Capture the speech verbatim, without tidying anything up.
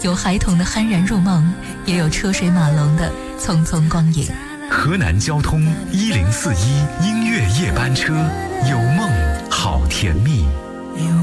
有孩童的酣然入梦，也有车水马龙的匆匆光影。 河南交通一零四一音乐夜班车，有梦好甜蜜。